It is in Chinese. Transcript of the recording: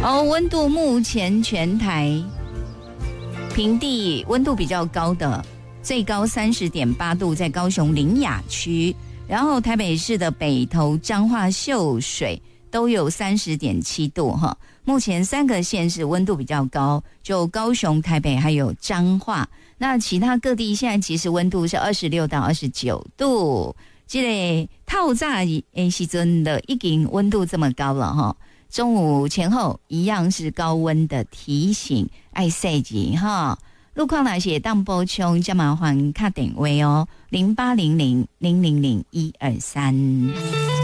温度目前全台平地温度比较高的，最高30.8度，在高雄苓雅区，然后台北市的北投、彰化、秀水都有30.7度哈。目前3个县市温度比较高，就高雄、台北还有彰化。那其他各地现在其实温度是26到29度。这个透早的时阵的已经温度这么高了哈，中午前后一样是高温的提醒，爱晒吉哈。路况那些当补充，就麻烦打电话哦，0800000123。